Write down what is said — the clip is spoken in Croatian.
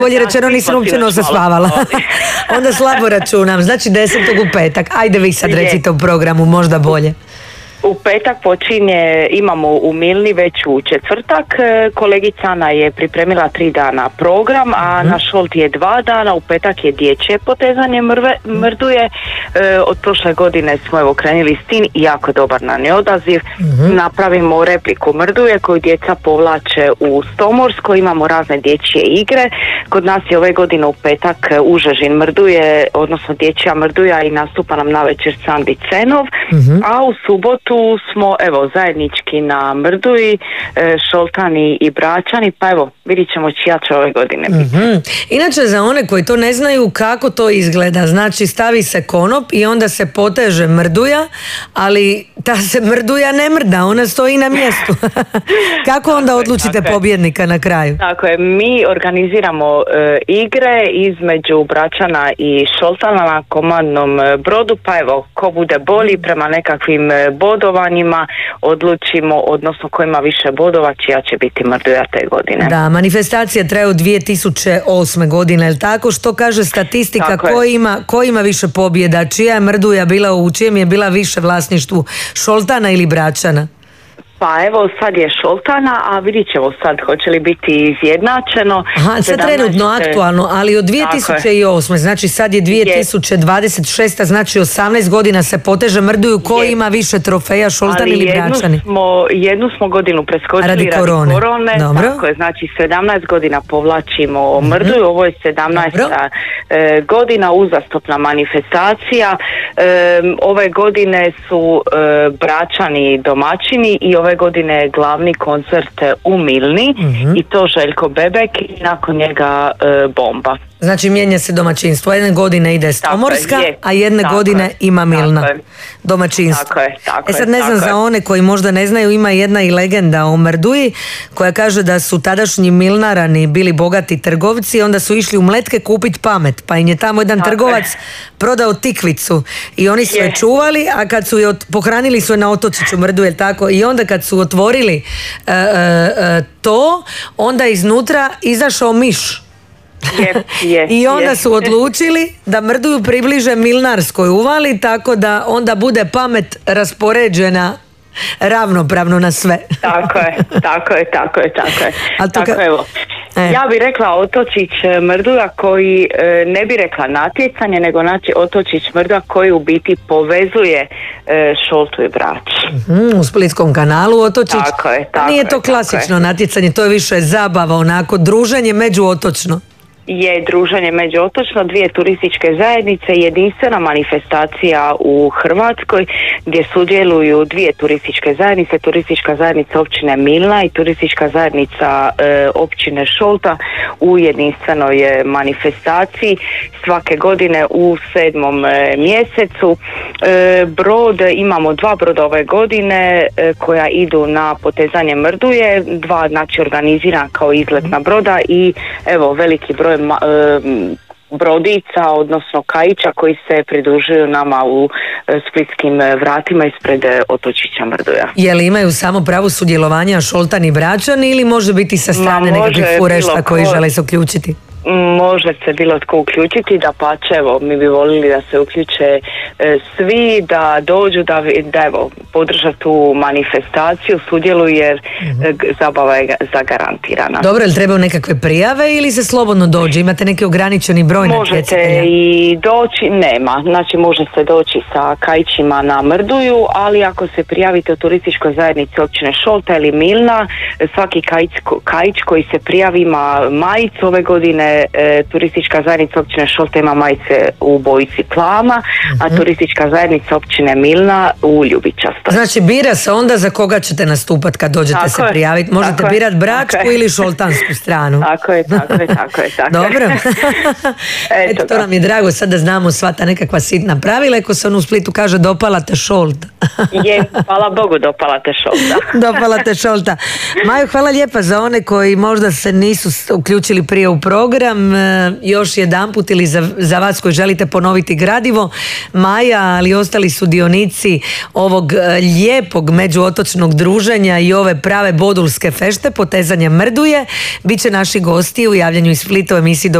Bolje rečeno nisam uopće nosa spavala. Onda slabo računam. Znači 10. u petak. Ajde vi sad recite u programu, možda bolje. U petak počinje, imamo u Milni već u četvrtak, kolegica Ana je pripremila 3 dana program, a na Šolti je 2 dana, u petak je dječje potezanje mrduje, od prošle godine smo evo krenuli s tim i jako dobar nam je odaziv, napravimo repliku mrduje koju djeca povlače u Stomorsko, imamo razne dječje igre, kod nas je ove godine u petak Užežin mrduje, odnosno dječja mrduja i nastupa nam navečer Sandi Cenov, a u subotu tu smo evo zajednički na Mrduji, Šoltani i Bračani, pa evo vidit ćemo čija će ove godine biti. Inače za one koji to ne znaju kako to izgleda, znači stavi se konop i onda se poteže mrduja, ali ta se mrduja ne mrda, ona stoji na mjestu. Kako onda odlučite pobjednika na kraju? Tako je, mi organiziramo igre između Bračana i Šoltana na komandnom brodu, pa evo ko bude bolji prema nekakvim bodovanjima odlučimo, odnosno ko ima više bodova čija će biti mrduja te godine. Da, manifestacija traje od 2008. godine, je li tako? Što kaže statistika, ko ima više pobjeda, čija je mrduja bila, u čijem je bila više vlasništvu, Šoltana ili Bračana? Pa evo sad je Šoltana, a vidit ćemo sad hoće li biti izjednačeno. Aha, sad trenutno aktualno, ali od 2008. Znači sad je 2026. Znači 18 godina se poteže mrduju. Ko ima više trofeja, Šoltan ili Bračani? Jednu smo godinu preskočili radi korone. Tako je, znači 17 godina povlačimo mrduju, ovo je 17. godina, uzastopna manifestacija. Ove godine su Bračani domaćini i ove godine je glavni koncert u Milni i to Željko Bebek i nakon njega Bomba. Znači mijenja se domaćinstvo, jedne godine ide Stomorska, a jedne godine ima Milna domaćinstvo. Tako sad ne znam za one koji možda ne znaju, ima jedna i legenda o Mrduji koja kaže da su tadašnji Milnarani bili bogati trgovci, onda su išli u Mletke kupiti pamet, pa im je tamo jedan trgovac prodao tikvicu i oni su je čuvali, a kad su je pohranili su je na otočiću Mrdu, tako, i onda kad su otvorili to, onda iznutra izašao miš. I onda su odlučili da Mrduju približe Milnarskoj uvali, tako da onda bude pamet raspoređena ravnopravno na sve. Tako je. Evo. Ja bih rekla otočić Mrduja koji, ne bi rekla natjecanje, nego znači otočić Mrduja koji u biti povezuje Šoltu i Brač. U Splitskom kanalu otočić. Nije to klasično natjecanje, to je više zabava, onako druženje međuotočno. Je druženje međuotočno, 2 turističke zajednice, jedinstvena manifestacija u Hrvatskoj gdje sudjeluju 2 turističke zajednice, turistička zajednica općine Milna i turistička zajednica općine Šolta u jedinstvenoj manifestaciji svake godine u 7. mjesecu. Brod, imamo 2 broda ove godine koja idu na potezanje mrduje, 2 znači organizirana kao izletna broda i evo veliki broj brodica, odnosno kajića koji se pridružuju nama u splitskim vratima ispred otočića Mrduja. Je li imaju samo pravo sudjelovanja Šoltani i Bračani ili može biti sa strane nekakvih furešta koji žele se uključiti? Može se bilo tko uključiti, da pače, evo, mi bi volili da se uključe svi, da dođu, da evo, podrža tu manifestaciju, sudjeluju jer zabava je zagarantirana. Dobro, ili trebaju nekakve prijave ili se slobodno dođe? Imate neki ograničeni broj natjecatelja? Možete i doći, nema, znači može se doći sa kajićima na Mrduju, ali ako se prijavite u turističkoj zajednici općine Šolta ili Milna, svaki kajić koji se prijavi ima majicu. Ove godine turistička zajednica općine Šolta ima majice u bojici plama, a turistička zajednica općine Milna u ljubičasto. Znači bira se onda za koga ćete nastupati kad dođete se prijaviti. Možete birati bračku ili šoltansku stranu. Tako je. Dobro. Eto, to nam je drago sad da znamo sva ta nekakva sitna pravila. Ako se on u Splitu kaže dopala te Šolta. Je, hvala Bogu, dopala te šolta. Dopala te šolta. Maju, hvala lijepa za one koji možda se nisu uključili prije u program. Još jedanput ili za vas koji želite ponoviti gradivo, Maja, ali i ostali sudionici ovog lijepog međuotočnog druženja i ove prave bodulske fešte, potezanje Mrduje, bit će naši gosti u javljanju iz Splita u emisiji